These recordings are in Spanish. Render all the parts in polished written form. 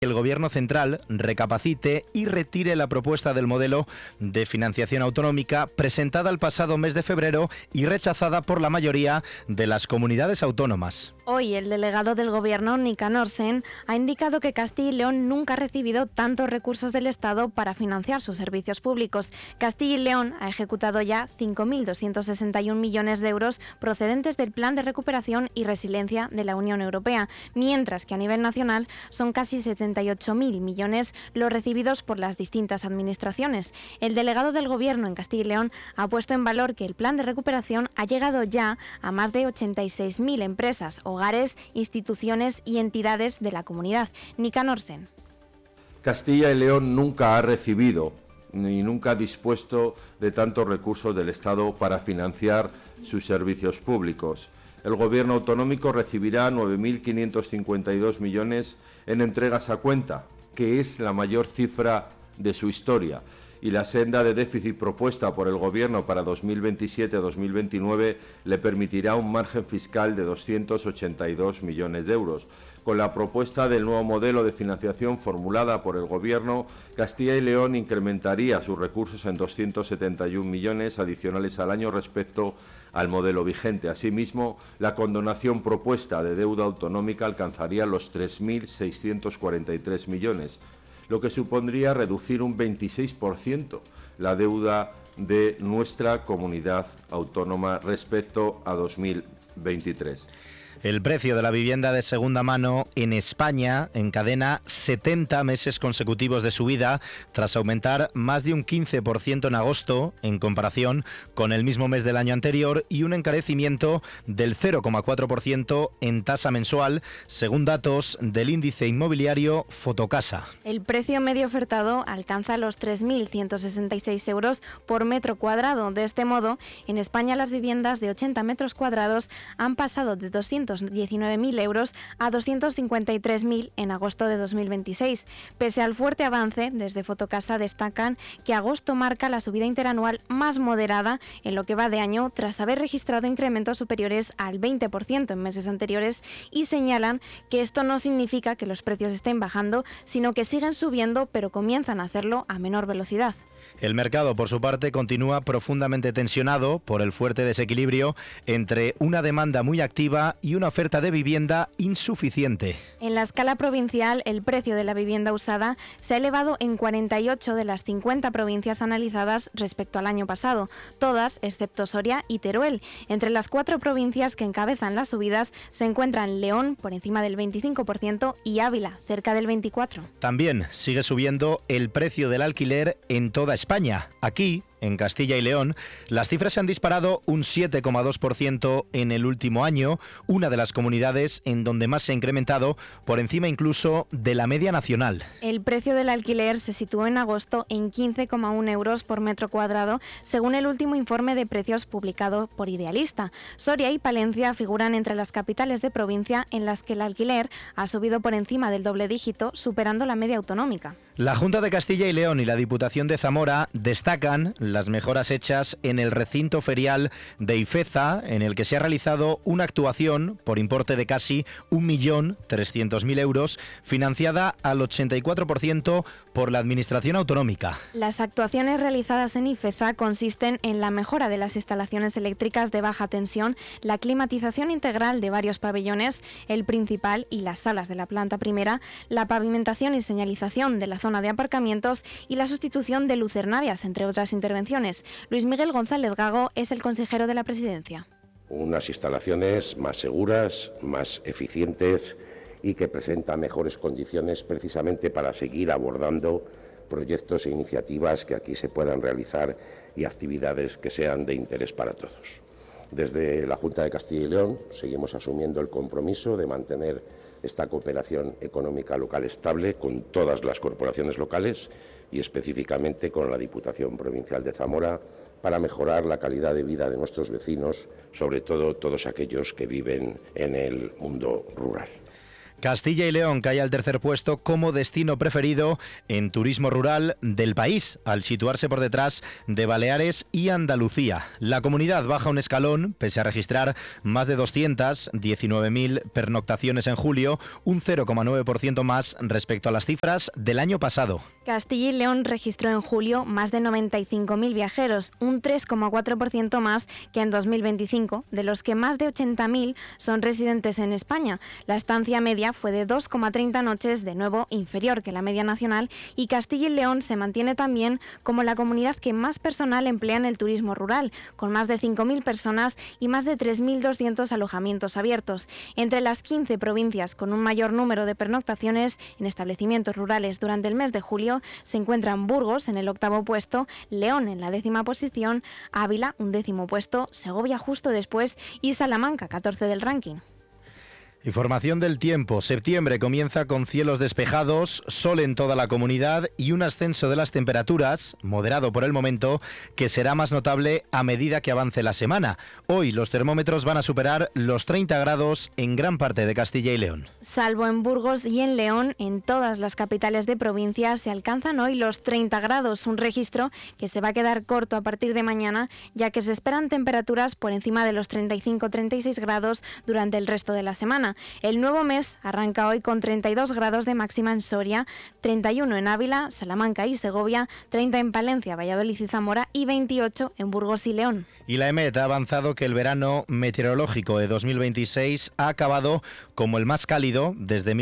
el Gobierno central recapacite y retire la propuesta del modelo de financiación autonómica presentada el pasado mes de febrero y rechazada por la mayoría de las comunidades autónomas. Hoy el delegado del Gobierno, Nicanor Sen, ha indicado que Castilla y León nunca ha recibido tantos recursos del Estado para financiar sus servicios públicos. Castilla y León ha ejecutado ya 5.261 millones de euros procedentes del Plan de Recuperación y Resiliencia de la Unión Europea, mientras que a nivel nacional son casi 78.000 millones los recibidos por las distintas administraciones. El delegado del Gobierno en Castilla y León ha puesto en valor que el Plan de Recuperación ha llegado ya a más de 86.000 empresas, hogares, instituciones y entidades de la comunidad. Nicanor Sen. Castilla y León nunca ha recibido ni nunca ha dispuesto de tantos recursos del Estado para financiar sus servicios públicos. El Gobierno autonómico recibirá 9.552 millones en entregas a cuenta, que es la mayor cifra de su historia, y la senda de déficit propuesta por el Gobierno para 2027-2029 le permitirá un margen fiscal de 282 millones de euros. Con la propuesta del nuevo modelo de financiación formulada por el Gobierno, Castilla y León incrementaría sus recursos en 271 millones adicionales al año respecto al modelo vigente. Asimismo, la condonación propuesta de deuda autonómica alcanzaría los 3.643 millones, lo que supondría reducir un 26% la deuda de nuestra comunidad autónoma respecto a 2023. El precio de la vivienda de segunda mano en España encadena 70 meses consecutivos de subida, tras aumentar más de un 15% en agosto en comparación con el mismo mes del año anterior y un encarecimiento del 0,4% en tasa mensual, según datos del índice inmobiliario Fotocasa. El precio medio ofertado alcanza los 3.166 euros por metro cuadrado. De este modo, en España las viviendas de 80 metros cuadrados han pasado de 219.000 euros a 253.000 en agosto de 2026. Pese al fuerte avance, desde Fotocasa destacan que agosto marca la subida interanual más moderada en lo que va de año, tras haber registrado incrementos superiores al 20% en meses anteriores, y señalan que esto no significa que los precios estén bajando, sino que siguen subiendo, pero comienzan a hacerlo a menor velocidad. El mercado, por su parte, continúa profundamente tensionado por el fuerte desequilibrio entre una demanda muy activa y una oferta de vivienda insuficiente. En la escala provincial, el precio de la vivienda usada se ha elevado en 48 de las 50 provincias analizadas respecto al año pasado, todas excepto Soria y Teruel. Entre las 4 provincias que encabezan las subidas se encuentran León, por encima del 25%, y Ávila, cerca del 24%. También sigue subiendo el precio del alquiler en toda España. Aquí, en Castilla y León, las cifras se han disparado un 7,2% en el último año, una de las comunidades en donde más se ha incrementado, por encima incluso de la media nacional. El precio del alquiler se situó en agosto en 15,1 euros por metro cuadrado, según el último informe de precios publicado por Idealista. Soria y Palencia figuran entre las capitales de provincia en las que el alquiler ha subido por encima del doble dígito, superando la media autonómica. La Junta de Castilla y León y la Diputación de Zamora destacan las mejoras hechas en el recinto ferial de Ifeza, en el que se ha realizado una actuación por importe de casi 1.300.000 euros, financiada al 84% por la Administración autonómica. Las actuaciones realizadas en Ifeza consisten en la mejora de las instalaciones eléctricas de baja tensión, la climatización integral de varios pabellones, el principal y las salas de la planta primera, la pavimentación y señalización de la zona de aparcamientos y la sustitución de lucernarias, entre otras intervenciones. Luis Miguel González Gago es el consejero de la Presidencia. Unas instalaciones más seguras, más eficientes y que presentan mejores condiciones precisamente para seguir abordando proyectos e iniciativas que aquí se puedan realizar y actividades que sean de interés para todos. Desde la Junta de Castilla y León seguimos asumiendo el compromiso de mantener esta cooperación económica local estable con todas las corporaciones locales y específicamente con la Diputación Provincial de Zamora para mejorar la calidad de vida de nuestros vecinos, sobre todo todos aquellos que viven en el mundo rural. Castilla y León cae al tercer puesto como destino preferido en turismo rural del país, al situarse por detrás de Baleares y Andalucía. La comunidad baja un escalón, pese a registrar más de 219.000 pernoctaciones en julio, un 0,9% más respecto a las cifras del año pasado. Castilla y León registró en julio más de 95.000 viajeros, un 3,4% más que en 2025, de los que más de 80.000 son residentes en España. La estancia media fue de 2,30 noches, de nuevo inferior que la media nacional, y Castilla y León se mantiene también como la comunidad que más personal emplea en el turismo rural, con más de 5.000 personas y más de 3.200 alojamientos abiertos. Entre las 15 provincias con un mayor número de pernoctaciones en establecimientos rurales durante el mes de julio se encuentran Burgos en el 8º puesto, León en la 10ª posición, Ávila un 10º puesto, Segovia justo después y Salamanca 14 del ranking. Información del tiempo. Septiembre comienza con cielos despejados, sol en toda la comunidad y un ascenso de las temperaturas, moderado por el momento, que será más notable a medida que avance la semana. Hoy los termómetros van a superar los 30 grados en gran parte de Castilla y León. Salvo en Burgos y en León, en todas las capitales de provincia se alcanzan hoy los 30 grados, un registro que se va a quedar corto a partir de mañana, ya que se esperan temperaturas por encima de los 35-36 grados durante el resto de la semana. El nuevo mes arranca hoy con 32 grados de máxima en Soria, 31 en Ávila, Salamanca y Segovia, 30 en Palencia, Valladolid y Zamora y 28 en Burgos y León. Y la EMET ha avanzado que el verano meteorológico de 2026 ha acabado como el más cálido desde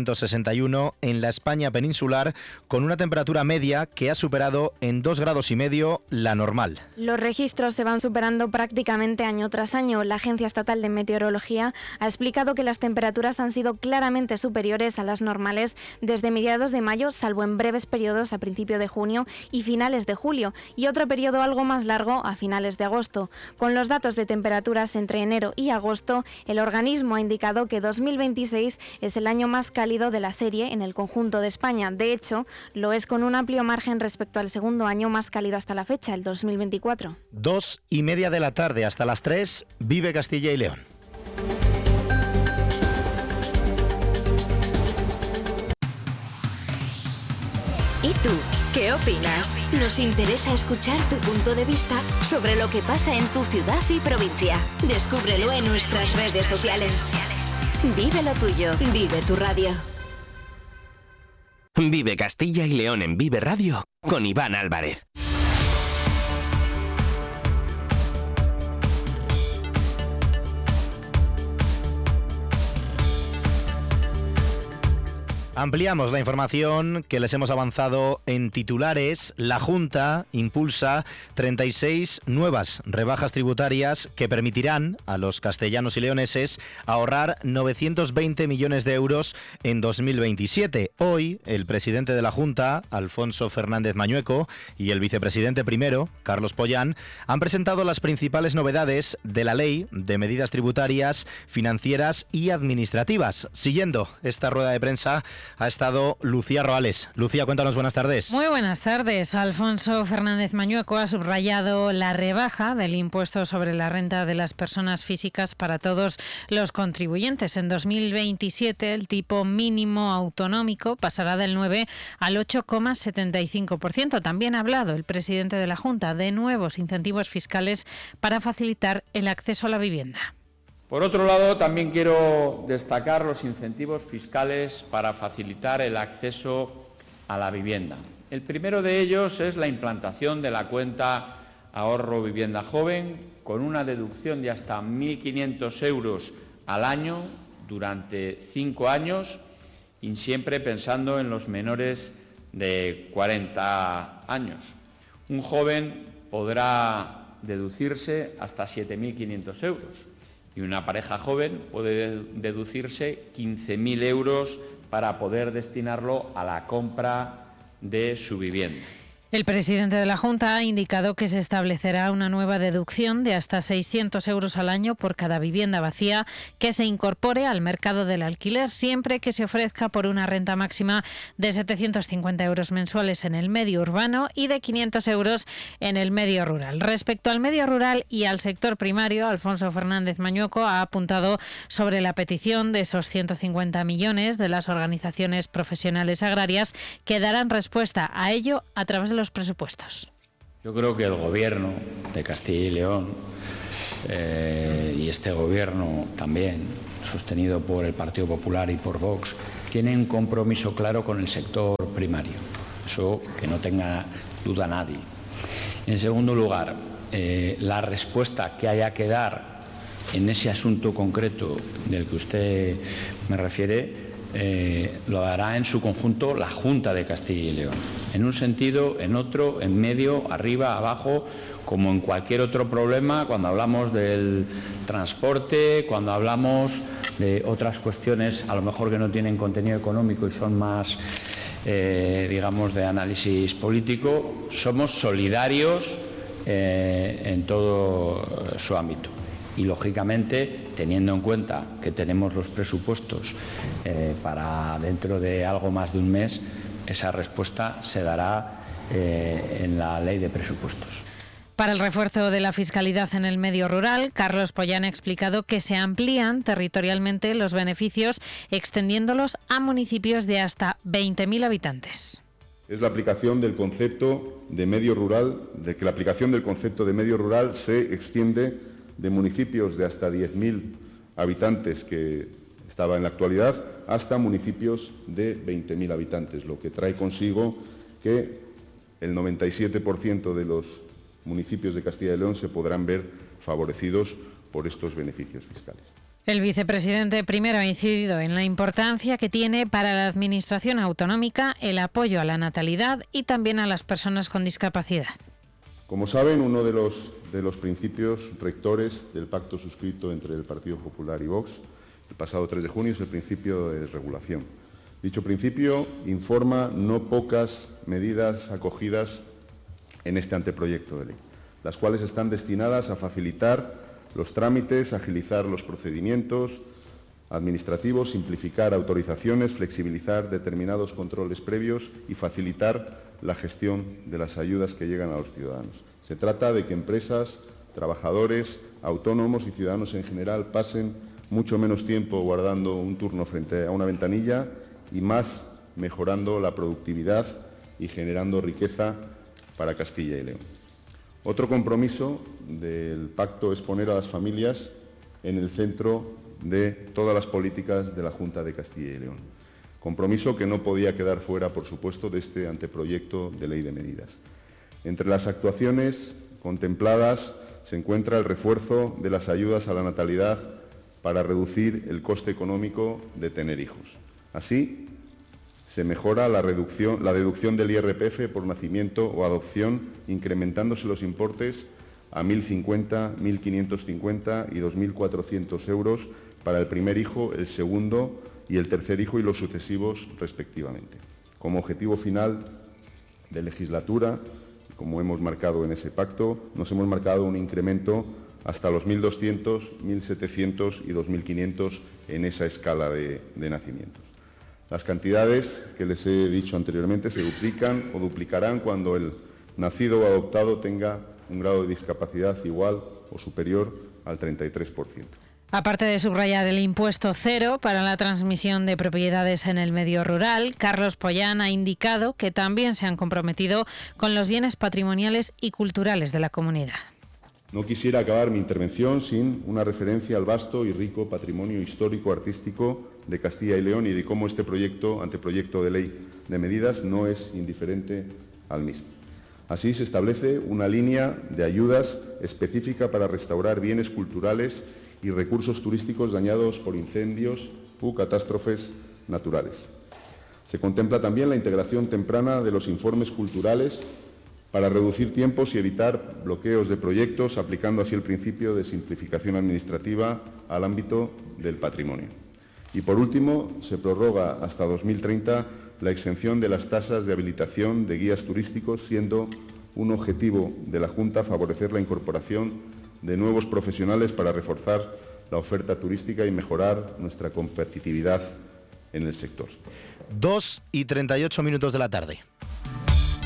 1961 en la España peninsular, con una temperatura media que ha superado en 2,5 grados la normal. Los registros se van superando prácticamente año tras año. La Agencia Estatal de Meteorología ha explicado que las temperaturas han sido claramente superiores a las normales desde mediados de mayo, salvo en breves periodos a principio de junio y finales de julio, y otro periodo algo más largo a finales de agosto. Con los datos de temperaturas entre enero y agosto, el organismo ha indicado que 2026 es el año más cálido de la serie en el conjunto de España. De hecho, lo es con un amplio margen respecto al segundo año más cálido hasta la fecha, el 2024. 2:30 de la tarde hasta las 3, vive Castilla y León. ¿Y tú? ¿Qué opinas? Nos interesa escuchar tu punto de vista sobre lo que pasa en tu ciudad y provincia. Descúbrelo en nuestras redes sociales. Vive lo tuyo, vive tu radio. Vive Castilla y León en Vive Radio con Iván Álvarez. Ampliamos la información que les hemos avanzado en titulares. La Junta impulsa 36 nuevas rebajas tributarias que permitirán a los castellanos y leoneses ahorrar 920 millones de euros en 2027. Hoy, el presidente de la Junta, Alfonso Fernández Mañueco, y el vicepresidente primero, Carlos Pollán, han presentado las principales novedades de la Ley de Medidas Tributarias, Financieras y Administrativas. Siguiendo esta rueda de prensa ha estado Lucía Roales. Lucía, cuéntanos, buenas tardes. Muy buenas tardes. Alfonso Fernández Mañueco ha subrayado la rebaja del impuesto sobre la renta de las personas físicas para todos los contribuyentes. En 2027 el tipo mínimo autonómico pasará del 9 al 8,75%. También ha hablado el presidente de la Junta de nuevos incentivos fiscales para facilitar el acceso a la vivienda. Por otro lado, también quiero destacar los incentivos fiscales para facilitar el acceso a la vivienda. El primero de ellos es la implantación de la cuenta Ahorro Vivienda Joven, con una deducción de hasta 1.500 euros al año durante 5 años, y siempre pensando en los menores de 40 años. Un joven podrá deducirse hasta 7.500 euros. Y una pareja joven puede deducirse 15.000 euros para poder destinarlo a la compra de su vivienda. El presidente de la Junta ha indicado que se establecerá una nueva deducción de hasta 600 euros al año por cada vivienda vacía que se incorpore al mercado del alquiler, siempre que se ofrezca por una renta máxima de 750 euros mensuales en el medio urbano y de 500 euros en el medio rural. Respecto al medio rural y al sector primario, Alfonso Fernández Mañueco ha apuntado sobre la petición de esos 150 millones de las organizaciones profesionales agrarias que darán respuesta a ello a través de los presupuestos. Yo creo que el Gobierno de Castilla y León y este Gobierno también, sostenido por el Partido Popular y por Vox, tienen un compromiso claro con el sector primario. Eso que no tenga duda nadie. En segundo lugar, la respuesta que haya que dar en ese asunto concreto del que usted me refiere, lo hará en su conjunto la Junta de Castilla y León. En un sentido, en otro, en medio, arriba, abajo, como en cualquier otro problema, cuando hablamos del transporte, cuando hablamos de otras cuestiones, a lo mejor que no tienen contenido económico y son más, digamos, de análisis político, somos solidarios en todo su ámbito. Y, lógicamente, teniendo en cuenta que tenemos los presupuestos para dentro de algo más de un mes, esa respuesta se dará en la ley de presupuestos. Para el refuerzo de la fiscalidad en el medio rural, Carlos Pollán ha explicado que se amplían territorialmente los beneficios, extendiéndolos a municipios de hasta 20.000 habitantes. Es la aplicación del concepto de medio rural, de que la aplicación del concepto de medio rural se extiende de municipios de hasta 10.000 habitantes que estaba en la actualidad hasta municipios de 20.000 habitantes, lo que trae consigo que el 97% de los municipios de Castilla y León se podrán ver favorecidos por estos beneficios fiscales. El vicepresidente primero ha incidido en la importancia que tiene para la Administración autonómica el apoyo a la natalidad y también a las personas con discapacidad. Como saben, uno de los principios rectores del pacto suscrito entre el Partido Popular y Vox el pasado 3 de junio es el principio de desregulación. Dicho principio informa no pocas medidas acogidas en este anteproyecto de ley, las cuales están destinadas a facilitar los trámites, agilizar los procedimientos administrativos, simplificar autorizaciones, flexibilizar determinados controles previos y facilitar la gestión de las ayudas que llegan a los ciudadanos. Se trata de que empresas, trabajadores, autónomos y ciudadanos en general pasen mucho menos tiempo guardando un turno frente a una ventanilla y más mejorando la productividad y generando riqueza para Castilla y León. Otro compromiso del pacto es poner a las familias en el centro de todas las políticas de la Junta de Castilla y León. Compromiso que no podía quedar fuera, por supuesto, de este anteproyecto de ley de medidas. Entre las actuaciones contempladas se encuentra el refuerzo de las ayudas a la natalidad para reducir el coste económico de tener hijos. Así, se mejora la deducción del IRPF por nacimiento o adopción, incrementándose los importes a 1.050, 1.550 y 2.400 euros para el primer hijo, el segundo y el tercer hijo y los sucesivos respectivamente. Como objetivo final de legislatura, como hemos marcado en ese pacto, nos hemos marcado un incremento hasta los 1.200, 1.700 y 2.500 en esa escala de nacimientos. Las cantidades que les he dicho anteriormente se duplican o duplicarán cuando el nacido o adoptado tenga un grado de discapacidad igual o superior al 33%. Aparte de subrayar el impuesto cero para la transmisión de propiedades en el medio rural, Carlos Pollán ha indicado que también se han comprometido con los bienes patrimoniales y culturales de la comunidad. No quisiera acabar mi intervención sin una referencia al vasto y rico patrimonio histórico-artístico de Castilla y León y de cómo este anteproyecto de ley de medidas no es indiferente al mismo. Así se establece una línea de ayudas específica para restaurar bienes culturales y recursos turísticos dañados por incendios u catástrofes naturales. Se contempla también la integración temprana de los informes culturales para reducir tiempos y evitar bloqueos de proyectos, aplicando así el principio de simplificación administrativa al ámbito del patrimonio. Y por último, se prorroga hasta 2030 la exención de las tasas de habilitación de guías turísticos, siendo un objetivo de la Junta favorecer la incorporación de nuevos profesionales para reforzar la oferta turística y mejorar nuestra competitividad en el sector. 2:38 de la tarde.